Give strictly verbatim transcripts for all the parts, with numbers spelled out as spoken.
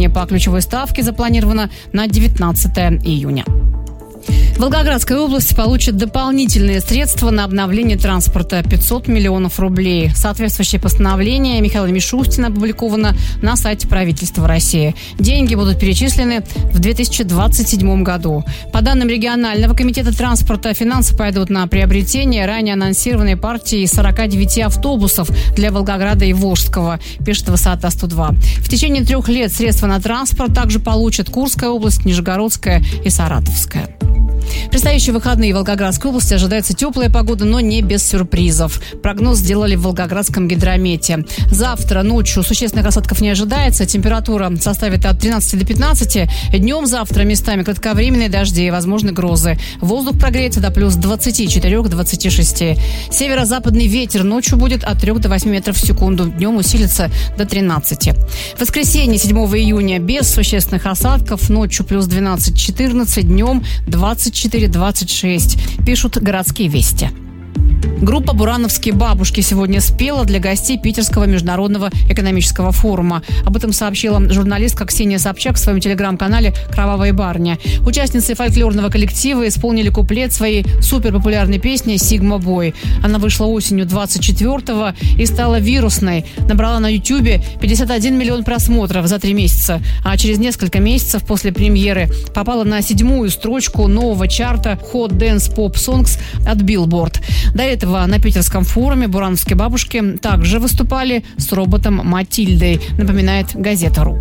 Заседание по ключевой ставке запланировано на девятнадцатое июня. Волгоградская область получит дополнительные средства на обновление транспорта – пятьсот миллионов рублей. Соответствующее постановление Михаила Мишустина опубликовано на сайте правительства России. Деньги будут перечислены в две тысячи двадцать седьмом году. По данным регионального комитета транспорта, финансы пойдут на приобретение ранее анонсированной партии сорока девяти автобусов для Волгограда и Волжского, пишет Высота сто два. В течение трех лет средства на транспорт также получат Курская область, Нижегородская и Саратовская. В предстоящие выходные в Волгоградской области ожидается теплая погода, но не без сюрпризов. Прогноз сделали в Волгоградском гидромете. Завтра ночью существенных осадков не ожидается. Температура составит от тринадцати до пятнадцати. Днем завтра местами кратковременные дожди и возможны грозы. Воздух прогреется до плюс двадцати четырёх - двадцати шести. Северо-западный ветер ночью будет от трёх до восьми метров в секунду. Днем усилится до тринадцати. В воскресенье седьмого июня без существенных осадков. Ночью плюс двенадцать - четырнадцать. Днем двадцать четыре - двадцать шесть, пишут городские вести. Группа «Бурановские бабушки» сегодня спела для гостей Питерского международного экономического форума. Об этом сообщила журналистка Ксения Собчак в своем телеграм-канале «Кровавая барня». Участницы фольклорного коллектива исполнили куплет своей суперпопулярной песни «Сигма Бой». Она вышла осенью двадцать четвёртого и стала вирусной. Набрала на Ютьюбе пятьдесят один миллион просмотров за три месяца. А через несколько месяцев после премьеры попала на седьмую строчку нового чарта Hot Dance Pop Songs от Billboard. До этого на питерском форуме бурановские бабушки также выступали с роботом Матильдой, напоминает газета.ру.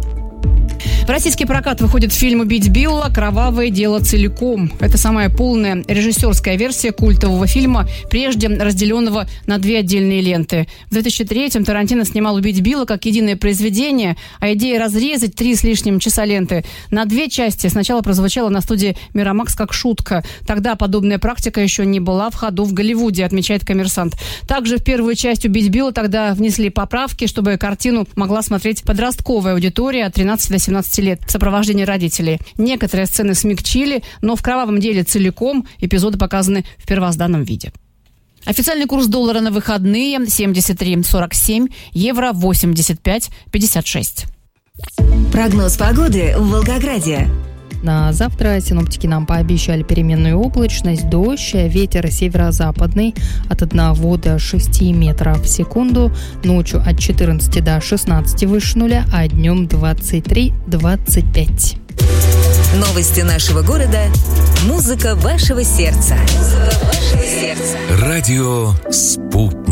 В российский прокат выходит фильм «Убить Билла. Кровавое дело целиком». Это самая полная режиссерская версия культового фильма, прежде разделенного на две отдельные ленты. В две тысячи третьем Тарантино снимал «Убить Билла» как единое произведение, а идея разрезать три с лишним часа ленты на две части сначала прозвучала на студии «Мирамакс» как шутка. Тогда подобная практика еще не была в ходу в Голливуде, отмечает «Коммерсант». Также в первую часть «Убить Билла» тогда внесли поправки, чтобы картину могла смотреть подростковая аудитория от тринадцати до семнадцати лет в сопровождении родителей. Некоторые сцены смягчили, но в «Кровавом деле» целиком эпизоды показаны в первозданном виде. Официальный курс доллара на выходные семьдесят три сорок семь, евро восемьдесят пять пятьдесят шесть. Прогноз погоды в Волгограде. На завтра синоптики нам пообещали переменную облачность, дождь, ветер северо-западный от одного до шести метров в секунду, ночью от четырнадцати до шестнадцати выше нуля, а днем двадцать три - двадцать пять. Новости нашего города. Музыка вашего сердца. Музыка вашего сердца. Радио «Спутник».